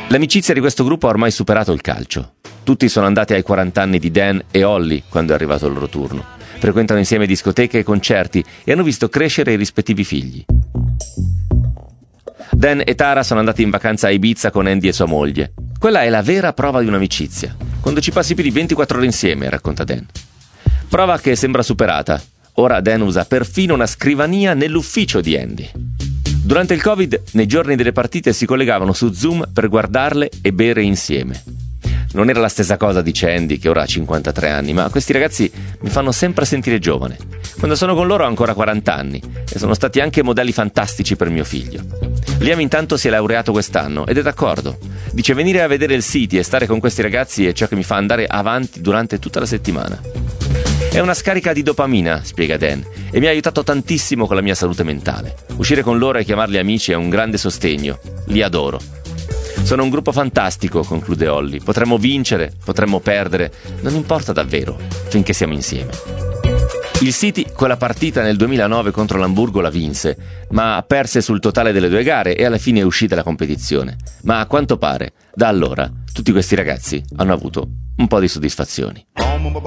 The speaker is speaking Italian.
L'amicizia di questo gruppo ha ormai superato il calcio. Tutti sono andati ai 40 anni di Dan e Holly quando è arrivato il loro turno. Frequentano insieme discoteche e concerti e hanno visto crescere i rispettivi figli. Dan e Tara sono andati in vacanza a Ibiza con Andy e sua moglie. Quella è la vera prova di un'amicizia, quando ci passi più di 24 ore insieme, racconta Dan. Prova che sembra superata. Ora Dan usa perfino una scrivania nell'ufficio di Andy. Durante il Covid, nei giorni delle partite si collegavano su Zoom per guardarle e bere insieme. Non era la stessa cosa, dice Andy, che ora ha 53 anni, ma questi ragazzi mi fanno sempre sentire giovane. Quando sono con loro ho ancora 40 anni e sono stati anche modelli fantastici per mio figlio. Liam intanto si è laureato quest'anno ed è d'accordo. Dice: venire a vedere il City e stare con questi ragazzi è ciò che mi fa andare avanti durante tutta la settimana. È una scarica di dopamina, spiega Dan, e mi ha aiutato tantissimo con la mia salute mentale. Uscire con loro e chiamarli amici è un grande sostegno. Li adoro. Sono un gruppo fantastico, conclude Holly. Potremmo vincere, potremmo perdere, non importa davvero, finché siamo insieme. Il City quella partita nel 2009 contro l'Hamburgo la vinse, ma perse sul totale delle 2 gare e alla fine uscì dalla competizione. Ma a quanto pare, da allora, tutti questi ragazzi hanno avuto un po' di soddisfazioni.